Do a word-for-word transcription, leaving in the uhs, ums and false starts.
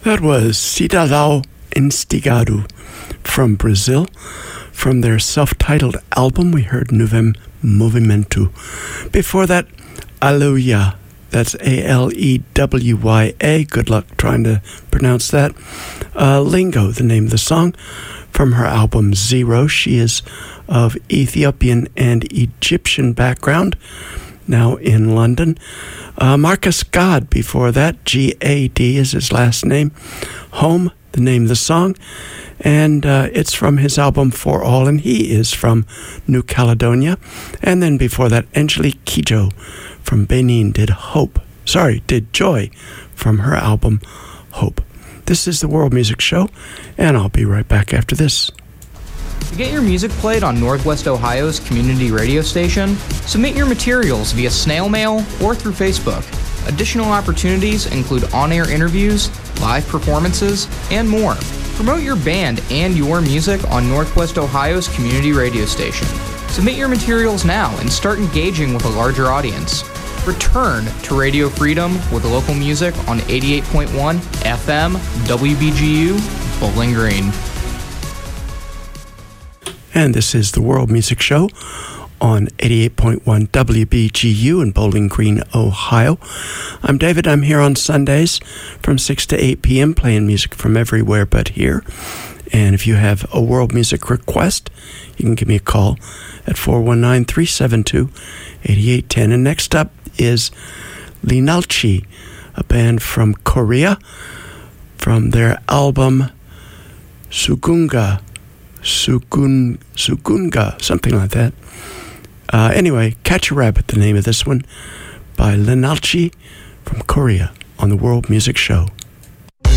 That was Cidadão Instigado from Brazil. From their self-titled album, we heard Nuvem Movimento. Before that, Aleluia. That's A L E W Y A. Good luck trying to pronounce that. Uh, Lingo, the name of the song, from her album Zero. She is of Ethiopian and Egyptian background, now in London. Uh, Marcus God before that. G A D is his last name. Home, the name of the song. And uh, it's from his album For All, and he is from New Caledonia. And then before that, Angelique Kidjo from Benin did Hope. Sorry, did Joy from her album Hope. This is the World Music Show, and I'll be right back after this. To get your music played on Northwest Ohio's community radio station, submit your materials via snail mail or through Facebook. Additional opportunities include on-air interviews, live performances, and more. Promote your band and your music on Northwest Ohio's community radio station. Submit your materials now and start engaging with a larger audience. Return to Radio Freedom with local music on eighty-eight point one F M W B G U, Bowling Green. And this is the World Music Show on eighty-eight point one W B G U in Bowling Green, Ohio. I'm David. I'm here on Sundays from six to eight p.m. playing music from everywhere but here. And if you have a world music request, you can give me a call at four one nine, three seven two, eight eight one zero. And next up is Linalchi, a band from Korea, from their album Sugunga, Sukun, Sugunga, something like that. Uh, anyway, Catch a Rabbit, the name of this one, by Linalchi from Korea on the World Music Show.